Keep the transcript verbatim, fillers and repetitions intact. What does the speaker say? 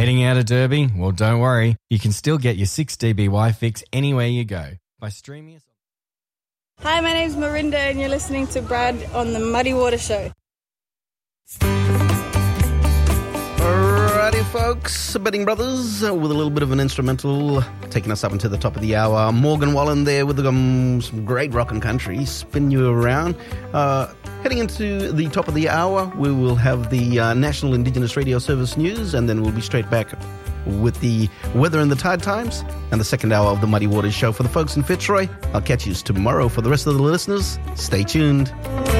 Heading out of Derby? Well, don't worry. You can still get your six D B Y fix anywhere you go by streaming us. Hi, my name's Marinda and you're listening to Brad on the Muddy Water Show. Alrighty, folks, Betting Brothers uh, with a little bit of an instrumental taking us up into the top of the hour. Morgan Wallen there with um, some great rock and country, spin you around. Uh, heading into the top of the hour, we will have the uh, National Indigenous Radio Service news, and then we'll be straight back with the weather and the tide times and the second hour of the Muddy Waters Show. For the folks in Fitzroy, I'll catch you tomorrow. For the rest of the listeners, stay tuned.